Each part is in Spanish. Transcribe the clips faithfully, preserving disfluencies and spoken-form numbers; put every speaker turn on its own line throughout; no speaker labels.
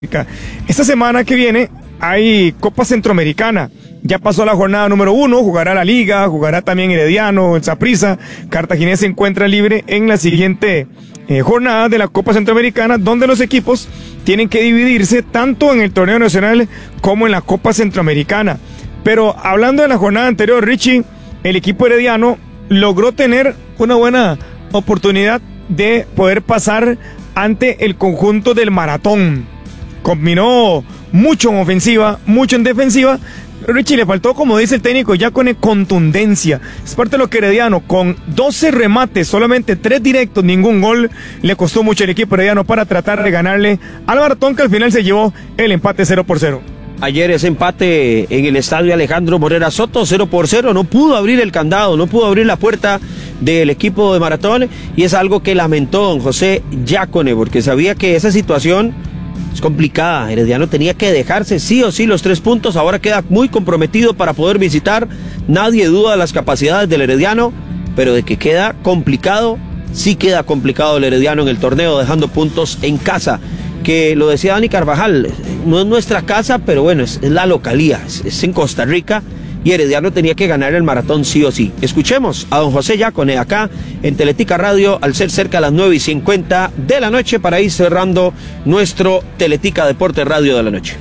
Esta semana que viene hay Copa Centroamericana. Ya pasó la jornada número uno, jugará la Liga, jugará también Herediano, el Saprissa. Cartaginés se encuentra libre en la siguiente eh, jornada de la Copa Centroamericana, donde los equipos tienen que dividirse tanto en el torneo nacional como en la Copa Centroamericana. Pero hablando de la jornada anterior, Richie, el equipo herediano logró tener una buena oportunidad de poder pasar ante el conjunto del Maratón. Combinó mucho en ofensiva, mucho en defensiva. Richie, le faltó, como dice el técnico, ya con contundencia. Es parte de lo que Herediano, con doce remates, solamente tres directos, ningún gol, le costó mucho al equipo herediano para tratar de ganarle al Maratón, que al final se llevó el empate cero por cero.
Ayer ese empate en el estadio Alejandro Morera Soto, cero por cero, no pudo abrir el candado, no pudo abrir la puerta del equipo de Maratón, y es algo que lamentó don José Yácone, porque sabía que esa situación es complicada. Herediano tenía que dejarse sí o sí los tres puntos, ahora queda muy comprometido para poder visitar. Nadie duda de las capacidades del Herediano, pero de que queda complicado, sí queda complicado el Herediano en el torneo, dejando puntos en casa, que lo decía Dani Carvajal, no es nuestra casa, pero bueno, es, es la localía, es, es en Costa Rica, y Herediano tenía que ganar el Maratón sí o sí. Escuchemos a don José Yácone acá en Teletica Radio, al ser cerca de las nueve y cincuenta de la noche, para ir cerrando nuestro Teletica Deporte Radio de la noche.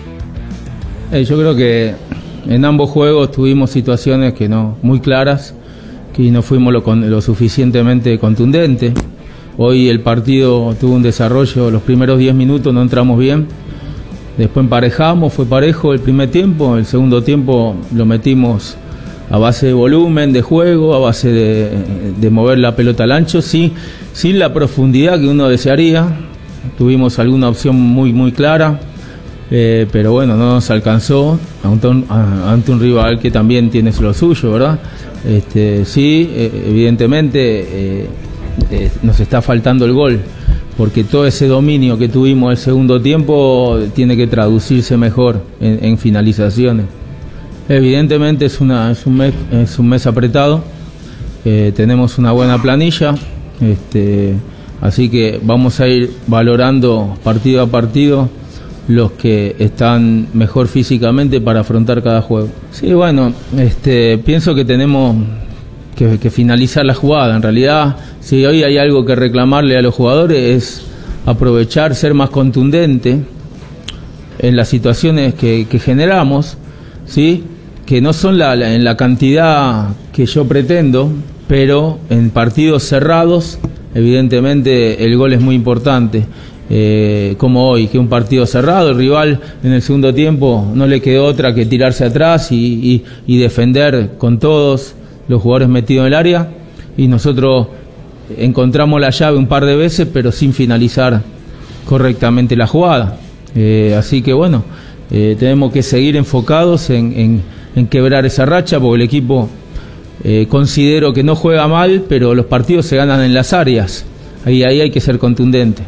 Eh, yo creo que en ambos juegos tuvimos situaciones que no muy claras, que no fuimos lo, con, lo suficientemente contundentes. Hoy el partido tuvo un desarrollo, los primeros diez minutos no entramos bien. Después emparejamos, fue parejo el primer tiempo, el segundo tiempo lo metimos a base de volumen, de juego, a base de, de mover la pelota al ancho, sí, sin la profundidad que uno desearía. Tuvimos alguna opción muy, muy clara, eh, pero bueno, no nos alcanzó ante un, ante un rival que también tiene lo suyo, ¿verdad? Este, sí, eh, evidentemente eh, eh, nos está faltando el gol, porque todo ese dominio que tuvimos el segundo tiempo tiene que traducirse mejor en, en finalizaciones. Evidentemente es, una, es, un, mes, es un mes apretado, eh, tenemos una buena planilla, este, así que vamos a ir valorando partido a partido los que están mejor físicamente para afrontar cada juego. Sí, bueno, este, pienso que tenemos Que, que finalizar la jugada. En realidad, si hoy hay algo que reclamarle a los jugadores, es aprovechar, ser más contundente en las situaciones que, que generamos, ¿sí? Que no son la, la, en la cantidad que yo pretendo, pero en partidos cerrados, evidentemente el gol es muy importante. Eh, como hoy, que un partido cerrado, el rival en el segundo tiempo no le quedó otra que tirarse atrás y, y, y defender con todos los jugadores metidos en el área, y nosotros encontramos la llave un par de veces, pero sin finalizar correctamente la jugada. Eh, así que bueno, eh, tenemos que seguir enfocados en, en, en quebrar esa racha, porque el equipo eh, considero que no juega mal, pero los partidos se ganan en las áreas. Ahí, ahí hay que ser contundente.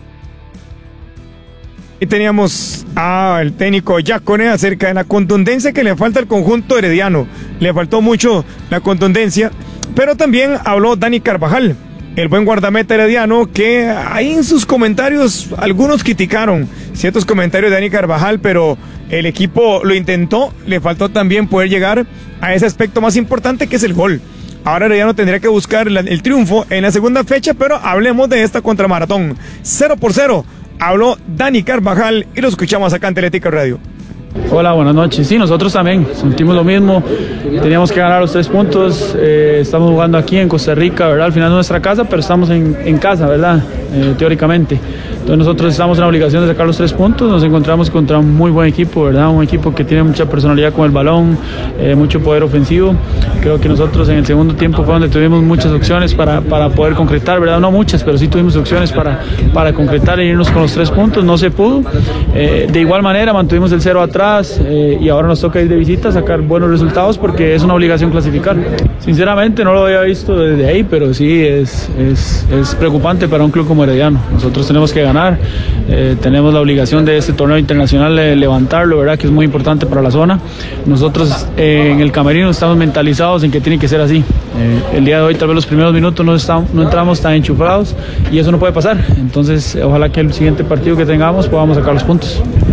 Y teníamos al técnico Yácone acerca de la contundencia que le falta al conjunto herediano. Le faltó mucho la contundencia, pero también habló Dani Carvajal, el buen guardameta herediano, que ahí en sus comentarios algunos criticaron ciertos comentarios de Dani Carvajal, pero el equipo lo intentó, le faltó también poder llegar a ese aspecto más importante, que es el gol. Ahora Herediano tendría que buscar el, el triunfo en la segunda fecha, pero hablemos de esta contra Maratón. Cero por cero. Habló Dani Carvajal y lo escuchamos acá en Teletica Radio.
Hola, buenas noches. Sí, nosotros también sentimos lo mismo. Teníamos que ganar los tres puntos. Eh, estamos jugando aquí en Costa Rica, ¿verdad? Al final de nuestra casa, pero estamos en, en casa, ¿verdad? Eh, teóricamente. Entonces nosotros estamos en la obligación de sacar los tres puntos. Nos encontramos contra un muy buen equipo, ¿verdad? Un equipo que tiene mucha personalidad con el balón, eh, mucho poder ofensivo. Creo que nosotros en el segundo tiempo fue donde tuvimos muchas opciones para, para poder concretar, ¿verdad? No muchas, pero sí tuvimos opciones para, para concretar e irnos con los tres puntos. No se pudo. Eh, de igual manera mantuvimos el cero atrás, eh, y ahora nos toca ir de visita, sacar buenos resultados, porque es una obligación clasificar. Sinceramente no lo había visto desde ahí, pero sí es, es, es preocupante para un club como Herediano. Nosotros tenemos que ganar, eh, tenemos la obligación de este torneo internacional de levantarlo, ¿verdad? Que es muy importante para la zona. Nosotros eh, en el camerino estamos mentalizados en que tiene que ser así. Eh, el día de hoy tal vez los primeros minutos no, estamos, no entramos tan enchufados, y eso no puede pasar. Entonces ojalá que el siguiente partido que tengamos podamos sacar los puntos. puntos.